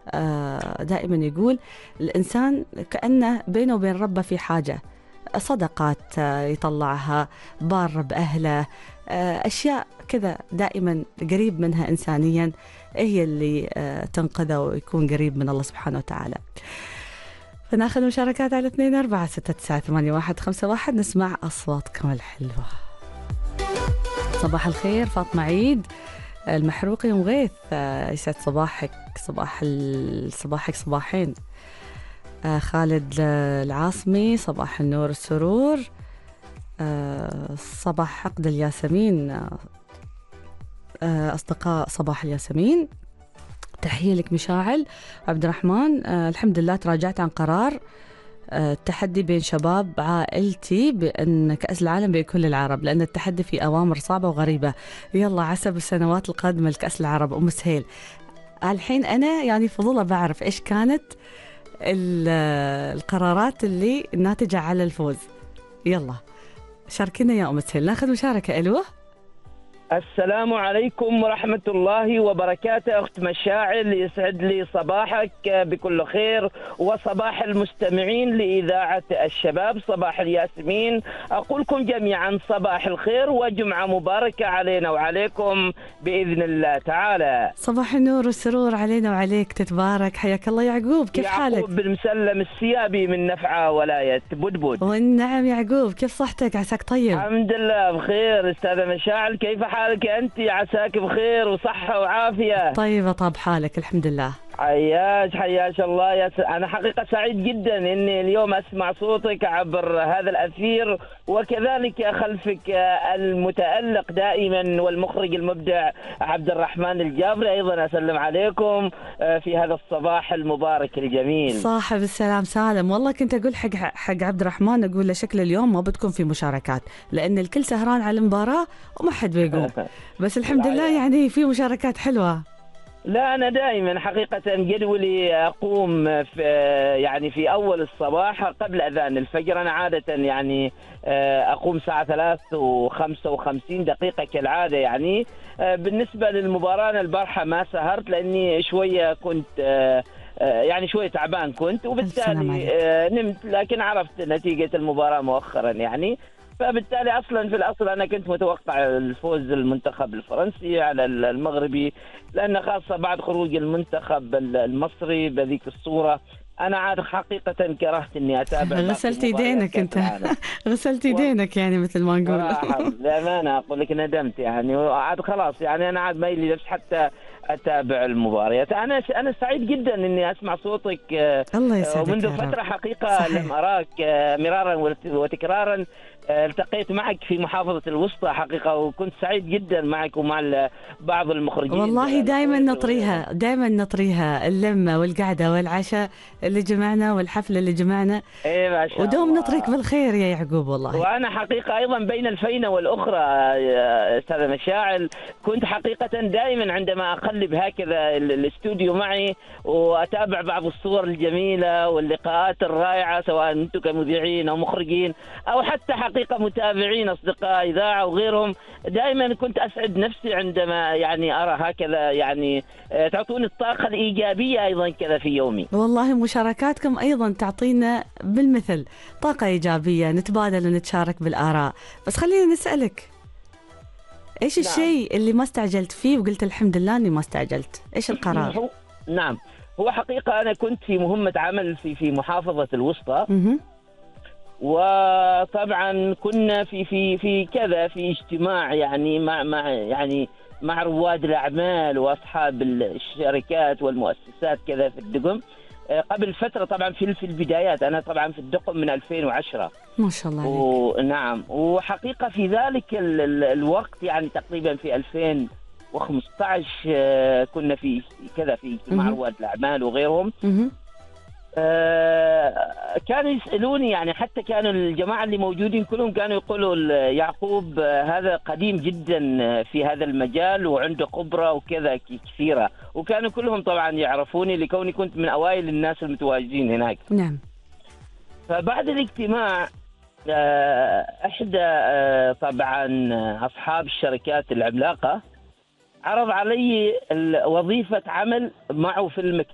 دائما يقول الإنسان كأنه بينه وبين ربه في حاجة، صدقات يطلعها، بار بأهله، أشياء كذا دائما قريب منها إنسانيا، هي اللي تنقذه ويكون قريب من الله سبحانه وتعالى. فناخذ مشاركات على 24698151، نسمع أصواتكم الحلوة. صباح الخير فاطمة عيد المحروقي ومغيث، يسعد صباحك، صباحك صباحين. خالد العاصمي صباح النور السرور. صباح عقد الياسمين، أصدقاء صباح الياسمين، تحية لك مشاعل. عبد الرحمن الحمد لله تراجعت عن قرار التحدي بين شباب عائلتي بأن كأس العالم بكل العرب، لأن التحدي في أوامر صعبة وغريبة. يلا عسى بالسنوات القادمة لكأس العرب. أم سهيل الحين أنا يعني فضولة بعرف إيش كانت القرارات اللي ناتجة على الفوز. يلا شاركنا يا أم سهيل، ناخذ مشاركة. ألوه السلام عليكم ورحمة الله وبركاته. أخت مشاعل يسعد لي صباحك بكل خير، وصباح المستمعين لإذاعة الشباب صباح الياسمين. أقولكم جميعا صباح الخير وجمعة مباركة علينا وعليكم بإذن الله تعالى. صباح النور والسرور علينا وعليك، تتبارك. حياك الله يعقوب، كيف حالك؟ يعقوب بن مسلم السيابي من نفعة ولاية بدبود. والنعم يعقوب، كيف صحتك؟ عساك طيب؟ الحمد لله بخير. أستاذة مشاعل كيف حالك أنت؟ عساك بخير وصحة وعافية. طيبة طاب حالك الحمد لله. حياش الله. أنا حقيقة سعيد جدا إني اليوم أسمع صوتك عبر هذا الأثير، وكذلك خلفك المتألق دائما والمخرج المبدع عبد الرحمن الجابري. أيضا أسلم عليكم في هذا الصباح المبارك الجميل. صاحب السلام سالم. والله كنت أقول حق عبد الرحمن، أقول له شكل اليوم ما بتكون في مشاركات لأن الكل سهران على المباراة وما حد بيقوم بس الحمد لله يعني في مشاركات حلوة. لا أنا دائما حقيقة جدولي أقوم في أول الصباح قبل أذان الفجر. أنا عادة يعني أقوم الساعة 3:55 كالعادة. يعني بالنسبة للمباراة أنا البارحة ما سهرت لأني شوية كنت يعني شوية تعبان كنت، وبالتالي نمت، لكن عرفت نتيجة المباراة مؤخرا يعني. فبالتالي أصلا في الأصل أنا كنت متوقع الفوز المنتخب الفرنسي على المغربي، لأن خاصة بعد خروج المنتخب المصري بذيك الصورة أنا عاد حقيقة كرهت إني أتابع. غسلت يدينك أنت غسلت يدينك يعني مثل ما نقول. للأمانة أقول لك ندمت يعني، وعاد خلاص يعني أنا عاد ما لي نفس حتى أتابع المباريات. أنا سعيد جدا إني أسمع صوتك. الله يسعدك. ومنذ فترة حقيقة صحيح. لم أراك مرارا وتكرارا. التقيت معك في محافظة الوسطى حقيقة، وكنت سعيد جدا معك ومع بعض المخرجين. والله دائما نطريها اللمة والقعدة والعشاء اللي جمعنا والحفلة اللي جمعنا. إيه ما شاء ودوم الله. نطريك بالخير يا يعقوب والله. وأنا حقيقة أيضا بين الفينة والأخرى أستاذة مشاعل كنت حقيقة دائما عندما أقلب هكذا الاستوديو معي وأتابع بعض الصور الجميلة واللقاءات الرائعة، سواء أنتم كمذيعين أو مخرجين أو حتى حقيقة متابعين أصدقاء إذاعة وغيرهم، دائما كنت أسعد نفسي عندما يعني أرى هكذا يعني تعطوني الطاقة الإيجابية أيضا كذا في يومي. والله مشاركاتكم أيضا تعطينا بالمثل طاقة إيجابية، نتبادل ونتشارك بالآراء. بس خلينا نسألك إيش الشيء اللي ما استعجلت فيه وقلت الحمد لله أني ما استعجلت؟ إيش القرار؟ نعم هو حقيقة أنا كنت في مهمة عمل في محافظة الوسطى. وطبعا كنا في كذا في اجتماع يعني مع رواد الأعمال وأصحاب الشركات والمؤسسات كذا في الدقم قبل فترة. طبعا في البدايات أنا طبعا في الدقم من 2010 ما شاء الله عليك. نعم. وحقيقة في ذلك الوقت يعني تقريبا في 2015 كنا في كذا في اجتماع رواد الأعمال وغيرهم. كانوا يسألوني يعني، حتى كانوا الجماعة اللي موجودين كلهم كانوا يقولوا يعقوب هذا قديم جدا في هذا المجال وعنده خبرة وكذا كثيرة، وكانوا كلهم طبعا يعرفوني لكوني كنت من أوائل الناس المتواجدين هناك. نعم. فبعد الاجتماع إحدى طبعا أصحاب الشركات العملاقة عرض علي وظيفة عمل معه في المكتب